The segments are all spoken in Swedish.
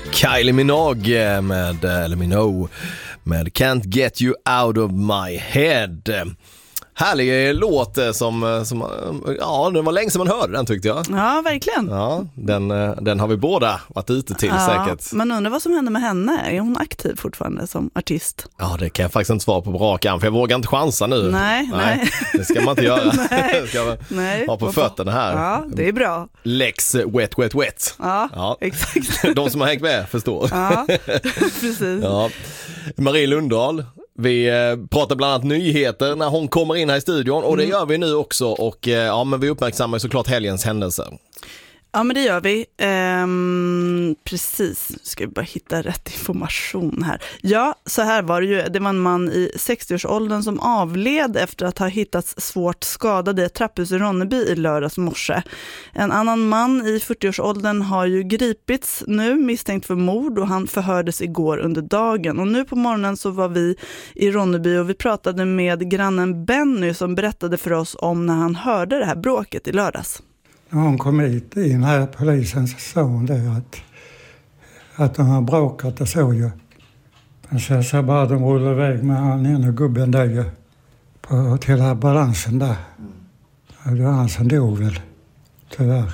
Kylie Minogue med Can't Get You Out of My Head. Härlig låt som ja, det var länge sedan man hörde den, tyckte jag. Ja, verkligen. Ja, den har vi båda varit ute till säkert. Men undrar vad som händer med henne. Är hon aktiv fortfarande som artist? Ja, det kan jag faktiskt inte svara på rak arm, för jag vågar inte chansa nu. Nej. Det ska man inte göra. Nej. Ska man ha på fötterna här. Ja, det är bra. Lex wet. Ja, exakt. De som har hängt med förstår. Ja, precis. Ja. Marie Lundahl. Vi pratar bland annat nyheter när hon kommer in här i studion, och det gör vi nu också, och men vi uppmärksammar såklart helgens händelser. Ja, men det gör vi. Precis. Ska vi bara hitta rätt information här. Ja, så här var det ju. Det var en man i 60-årsåldern som avled efter att ha hittats svårt skadad i ett trapphus i Ronneby i lördags morse. En annan man i 40-årsåldern har ju gripits nu misstänkt för mord, och han förhördes igår under dagen. Och nu på morgonen så var vi i Ronneby och vi pratade med grannen Benny som berättade för oss om när han hörde det här bråket i lördags. När hon kom hit in här, polisen, så sa hon det att de har bråkat och så ju. Men så sa bara de rullade iväg med han ena gubben där ju till här balansen där. Och det var han som dog väl, tyvärr.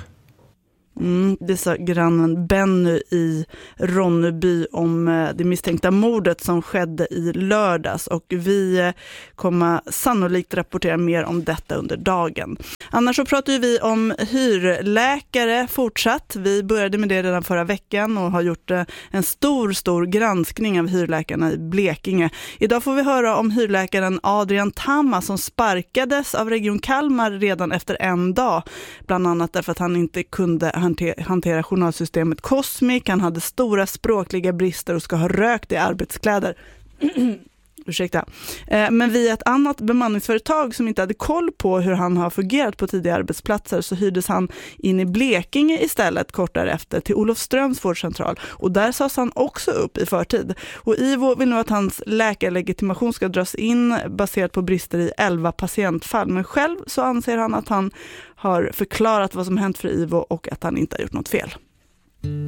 Det sa grannen Benny i Ronneby om det misstänkta mordet som skedde i lördags, och vi kommer sannolikt rapportera mer om detta under dagen. Annars så pratar vi om hyrläkare fortsatt. Vi började med det redan förra veckan och har gjort en stor granskning av hyrläkarna i Blekinge. Idag får vi höra om hyrläkaren Adrian Tama som sparkades av Region Kalmar redan efter en dag. Bland annat därför att han inte kunde hantera journalsystemet Cosmic. Han hade stora språkliga brister och ska ha rökt i arbetskläder. Ursäkta. Men via ett annat bemanningsföretag som inte hade koll på hur han har fungerat på tidiga arbetsplatser så hyrdes han in i Blekinge istället kort därefter till Olofströms vårdcentral. Och där sades han också upp i förtid. Och Ivo vill nu att hans läkarlegitimation ska dras in baserat på brister i 11 patientfall. Men själv så anser han att han har förklarat vad som hänt för Ivo och att han inte har gjort något fel.